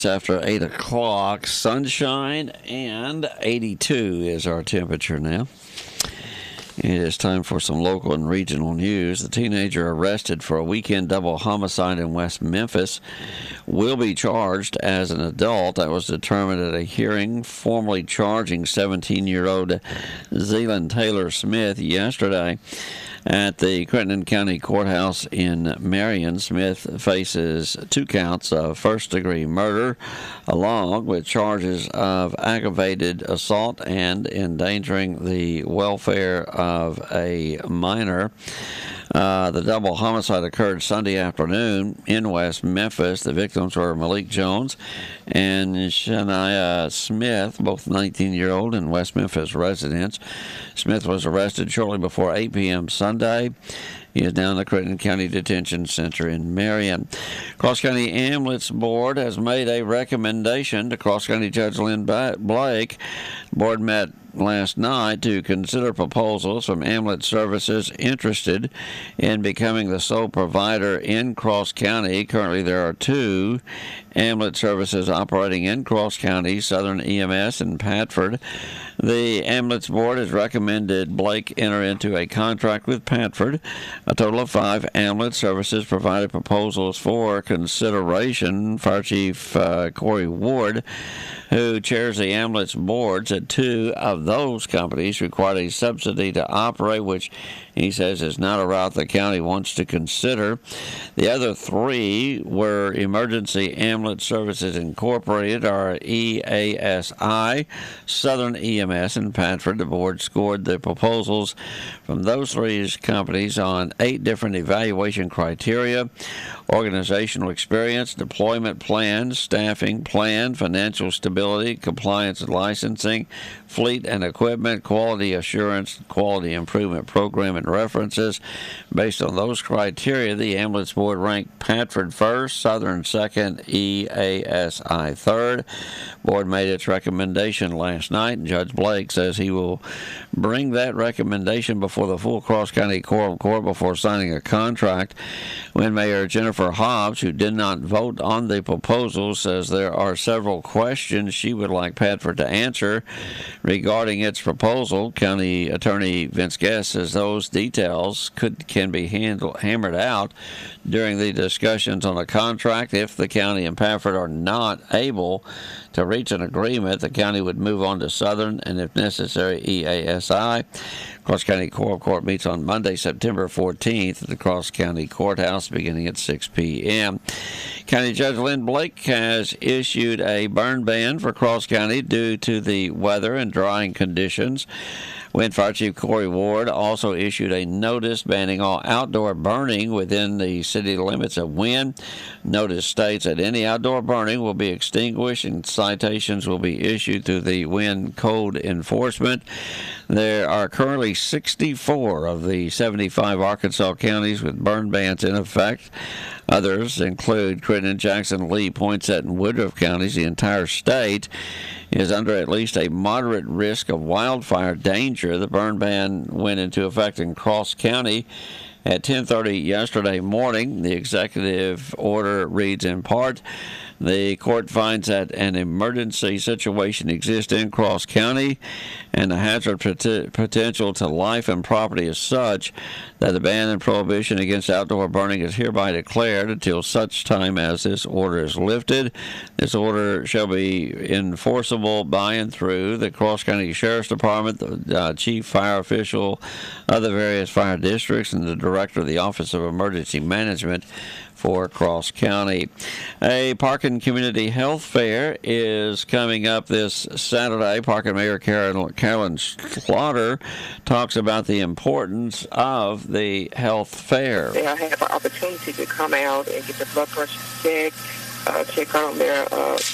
After 8 o'clock, sunshine and 82 is our temperature now. It is time for some local and regional news. The teenager arrested for a weekend double homicide in West Memphis will be charged as an adult. That was determined at a hearing formally charging 17-year-old Zealand Taylor Smith yesterday. At the Crittenden County Courthouse in Marion, Smith faces 2 counts of first-degree murder, along with charges of aggravated assault and endangering the welfare of a minor. The double homicide occurred Sunday afternoon in West Memphis. The victims were Malik Jones and Shania Smith, both 19-year-old and West Memphis residents. Smith was arrested shortly before 8 p.m. Sunday. He is now in the Crittenden County Detention Center in Marion. Cross County Ambulance Board has made a recommendation to Cross County Judge Lynn Blake. The board met last night to consider proposals from ambulance services interested in becoming the sole provider in Cross County. Currently, there are 2 ambulance services operating in Cross County, Southern EMS and Patford. The ambulance board has recommended Blake enter into a contract with Patford. A total of 5 ambulance services provided proposals for consideration. Fire Chief Corey Ward, who chairs the ambulance board, said 2 of those companies required a subsidy to operate, which he says is not a route the county wants to consider. The other 3 were Emergency Ambulance Services Incorporated, or EASI, Southern EMS, and Patford. The board scored the proposals from those 3 companies on 8 different evaluation criteria: organizational experience, deployment plan, staffing plan, financial stability, compliance and licensing, fleet and equipment, quality assurance, quality improvement program, and references. Based on those criteria, the ambulance board ranked Patford first, Southern second, EASI third. Board made its recommendation last night, and Judge Blake says he will bring that recommendation before the full Cross County Quorum Court before signing a contract. When Mayor Jennifer Hobbs, who did not vote on the proposal, says there are several questions she would like Patford to answer regarding its proposal. County Attorney Vince Guest says those details can be hammered out during the discussions on a contract. If the county and Patford are not able to reach an agreement, the county would move on to Southern and, if necessary, EASI. Cross County Quorum Court meets on Monday, September 14th at the Cross County Courthouse beginning at 6 p.m. County Judge Lynn Blake has issued a burn ban for Cross County due to the weather and drying conditions. Wind Fire Chief Corey Ward also issued a notice banning all outdoor burning within the city limits of Wynne. Notice states that any outdoor burning will be extinguished and citations will be issued through the Wynne Code Enforcement. There are currently 64 of the 75 Arkansas counties with burn bans in effect. Others include Crittenden, Jackson, Lee, Poinsett, and Woodruff counties. The entire state is under at least a moderate risk of wildfire danger. The burn ban went into effect in Cross County at 10:30 yesterday morning. The executive order reads in part, the court finds that an emergency situation exists in Cross County and the hazard potential to life and property is such that the ban and prohibition against outdoor burning is hereby declared until such time as this order is lifted. This order shall be enforceable by and through the Cross County Sheriff's Department, the chief fire official of the various fire districts, and the director of the Office of Emergency Management for Cross County. A Parkin Community Health Fair is coming up this Saturday. Parkin Mayor Carolyn Slaughter talks about the importance of the health fair. They'll have an opportunity to come out and get their blood pressure checked, check on their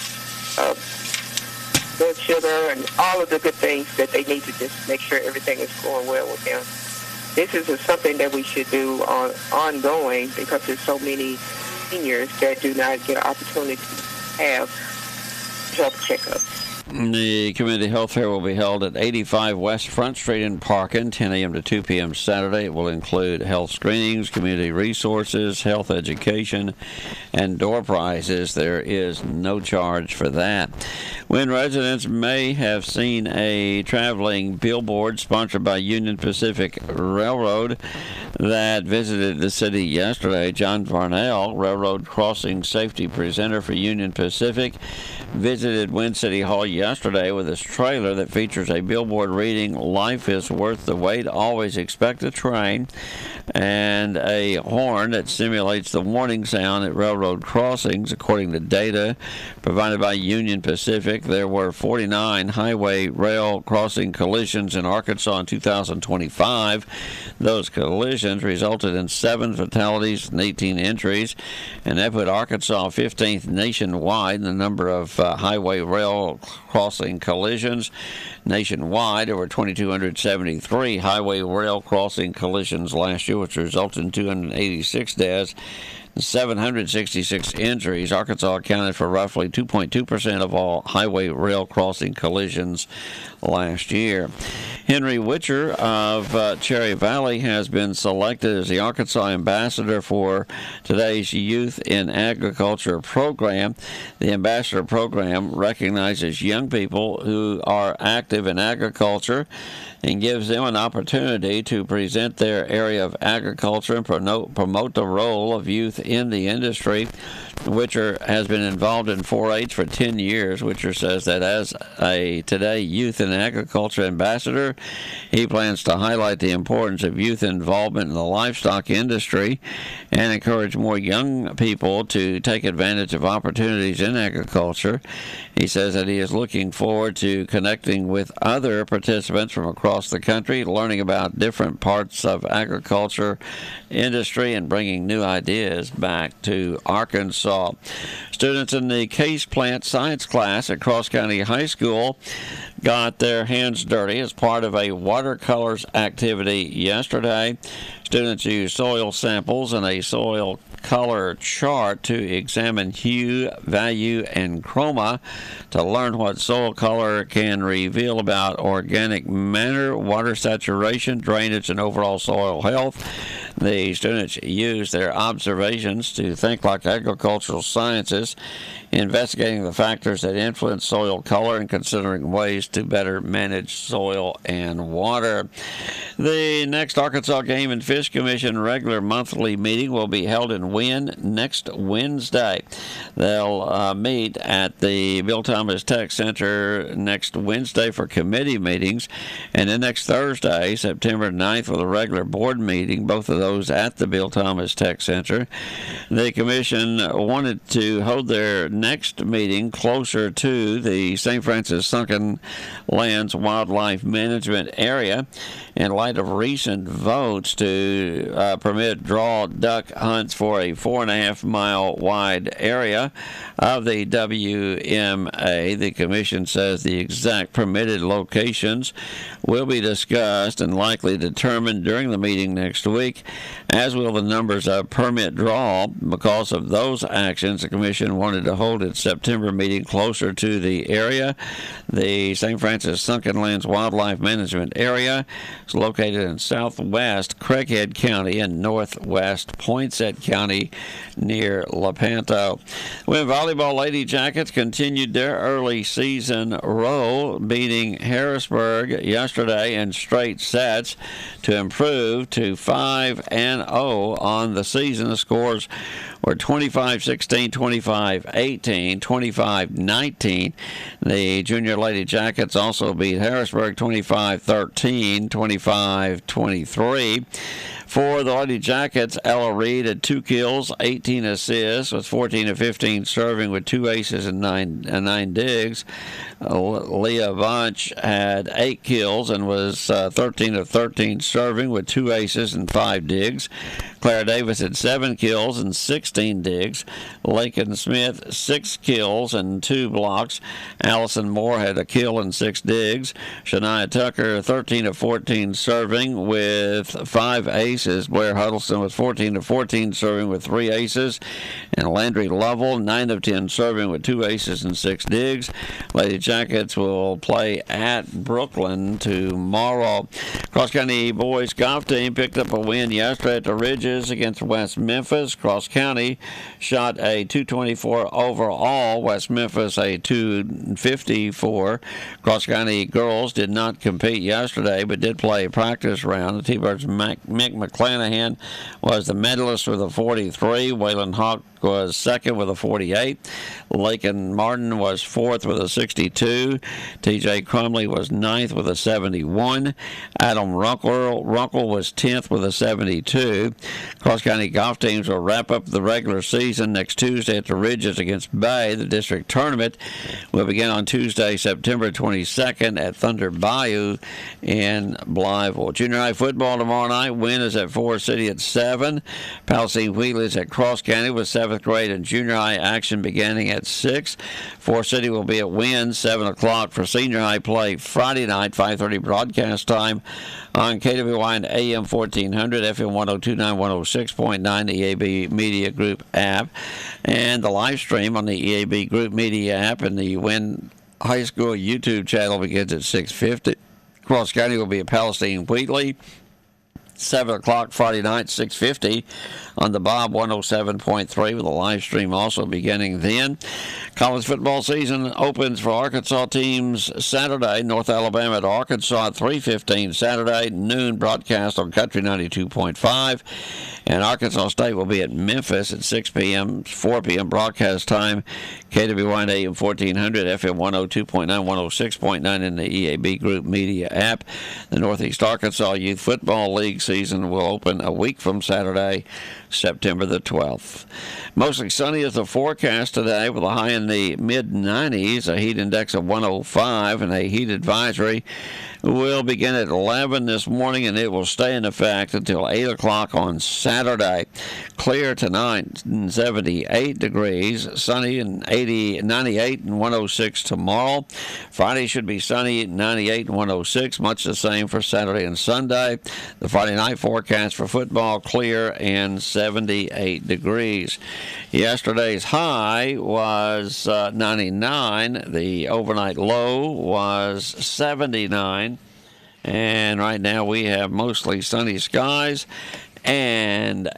blood sugar, and all of the good things that they need to just make sure everything is going well with them. This is something that we should do ongoing because there's so many seniors that do not get an opportunity to have health checkups. The community health fair will be held at 85 West Front Street in Parkin, 10 a.m. to 2 p.m. Saturday. It will include health screenings, community resources, health education, and door prizes. There is no charge for that. When residents may have seen a traveling billboard sponsored by Union Pacific Railroad that visited the city yesterday, John Varnell, railroad crossing safety presenter for Union Pacific, visited Wind City Hall yesterday with his trailer that features a billboard reading, "Life is worth the wait, always expect a train," and a horn that simulates the warning sound at railroad crossings. According to data provided by Union Pacific, there were 49 highway rail crossing collisions in Arkansas in 2025. Those collisions resulted in 7 fatalities and 18 injuries, and that put Arkansas 15th nationwide in the number of highway rail crossing collisions. Nationwide, there were 2,273 highway rail crossing collisions last year, which resulted in 286 deaths and 766 injuries. Arkansas accounted for roughly 2.2% of all highway rail crossing collisions last year. Henry Witcher of Cherry Valley has been selected as the Arkansas ambassador for today's Youth in Agriculture program. The ambassador program recognizes young people who are active in agriculture and gives them an opportunity to present their area of agriculture and promote the role of youth in the industry. Witcher has been involved in 4-H for 10 years. Witcher says that as a Today Youth in Agriculture ambassador, he plans to highlight the importance of youth involvement in the livestock industry and encourage more young people to take advantage of opportunities in agriculture. He says that he is looking forward to connecting with other participants from across the country, learning about different parts of agriculture industry, and bringing new ideas back to Arkansas. Students in the Case Plant Science class at Cross County High School got their hands dirty as part of a watercolors activity yesterday. Students used soil samples and a soil color chart to examine hue, value, and chroma to learn what soil color can reveal about organic matter, water saturation, drainage, and overall soil health. The students used their observations to think like agricultural scientists, investigating the factors that influence soil color and considering ways to better manage soil and water. The next Arkansas Game and Fish Commission regular monthly meeting will be held in Wynne next Wednesday. They'll meet at the Bill Thomas Tech Center next Wednesday for committee meetings, and then next Thursday, September 9th, for the regular board meeting, both of those at the Bill Thomas Tech Center. The commission wanted to hold their next meeting closer to the St. Francis Sunken Lands Wildlife Management Area in light of recent votes to permit draw duck hunts for a 4.5-mile wide area of the WMA. The commission says the exact permitted locations will be discussed and likely determined during the meeting next week, as will the numbers of permit draw. Because of those actions, the commission wanted to hold its September meeting closer to the area. The St. Francis Sunken Lands Wildlife Management Area is located in southwest Craighead County and northwest Poinsett County near Lepanto. When volleyball Lady Jackets continued their early season roll, beating Harrisburg yesterday in straight sets to improve to 5-0 on the season. The scores were 25-16, 25-18, 25-19. The Junior Lady Jackets also beat Harrisburg 25-13, 25-23. For the Lady Jackets, Ella Reed had 2 kills, 18 assists, with 14 of 15 serving with 2 aces and 9 digs. Leah Bunch had 8 kills and was 13 of 13 serving with 2 aces and 5 digs. Clara Davis had 7 kills and 16 digs. Lakin Smith, 6 kills and 2 blocks. Allison Moore had a kill and 6 digs. Shania Tucker, 13 of 14 serving with 5 aces. Blair Huddleston was 14 of 14 serving with 3 aces. And Landry Lovell, 9 of 10 serving with 2 aces and 6 digs. Lady Jackets will play at Brooklyn tomorrow. Cross County boys golf team picked up a win yesterday at the Ridges against West Memphis. Cross County shot a 224 overall. West Memphis a 254. Cross County girls did not compete yesterday, but did play a practice round. The T-Birds' Mick McClanahan was the medalist with a 43. Waylon Hawk was second with a 48. Lakin Martin was fourth with a 62. T.J. Crumley was ninth with a 71. Adam Runkle was 10th with a 72. Cross County golf teams will wrap up the regular season next Tuesday at the Ridges against Bay. The district tournament will begin on Tuesday, September 22nd at Thunder Bayou in Blytheville. Junior high football tomorrow night. Wynn is at Forest City at 7. Palestine Wheatley is at Cross County with 7th grade and junior high action beginning at 6. Forest City will be at Wynn, 7 o'clock for senior high play Friday night, 5:30 broadcast time on KWY and AM 1400, FM 1029, 106.9, the EAB Media Group app, and the live stream on the EAB Group Media app, and the Wynn High School YouTube channel begins at 6:50. Cross County will be at Palestine Wheatley, 7 o'clock Friday night, 6:50 on the Bob 107.3 with a live stream also beginning then. College football season opens for Arkansas teams Saturday. North Alabama at Arkansas at 3:15 Saturday, noon broadcast on Country 92.5. And Arkansas State will be at Memphis at 6 p.m., 4 p.m. broadcast time. KWY AM 1400, FM 102.9, 106.9 in the EAB Group Media app. The Northeast Arkansas Youth Football League season will open a week from Saturday, September the 12th. Mostly sunny is the forecast today with a high in the mid-90s, a heat index of 105, and a heat advisory will begin at 11 this morning, and it will stay in effect until 8 o'clock on Saturday. Clear tonight, 78 degrees, sunny and 98 and 106 tomorrow. Friday should be sunny, 98 and 106, much the same for Saturday and Sunday. The Friday night forecast for football, clear and 78 degrees. Yesterday's high was 99. The overnight low was 79. And right now we have mostly sunny skies and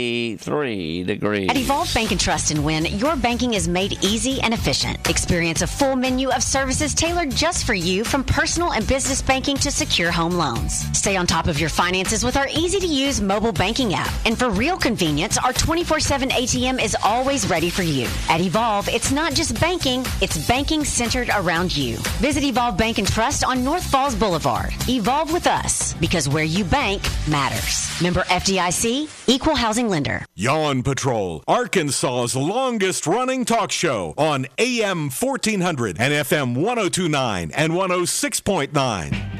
83 degrees. At Evolve Bank & Trust in Wynn, your banking is made easy and efficient. Experience a full menu of services tailored just for you, from personal and business banking to secure home loans. Stay on top of your finances with our easy-to-use mobile banking app. And for real convenience, our 24/7 ATM is always ready for you. At Evolve, it's not just banking, it's banking centered around you. Visit Evolve Bank & Trust on North Falls Boulevard. Evolve with us, because where you bank matters. Member FDIC, Equal Housing Lender. Yawn Patrol, Arkansas's longest-running talk show on AM 1400 and FM 1029 and 106.9.